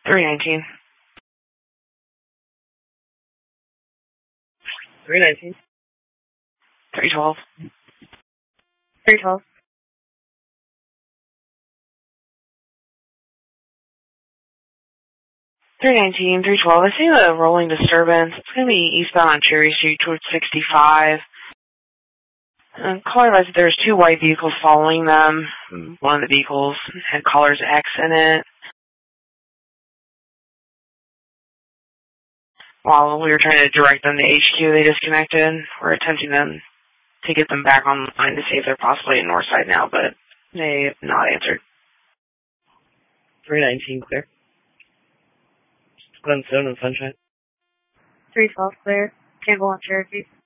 319. 319. 312. 312. 319, 312. I see a rolling disturbance. It's going to be eastbound on Cherry Street towards 65. Caller advised that there's 2 white vehicles following them. One of the vehicles had caller's X in it. While we were trying to direct them to HQ, they disconnected. We're attempting to get them back online to see if they're possibly in Northside now, but they have not answered. 319 clear. Glenstone and Sunshine. 312 clear. Campbell on Cherokee.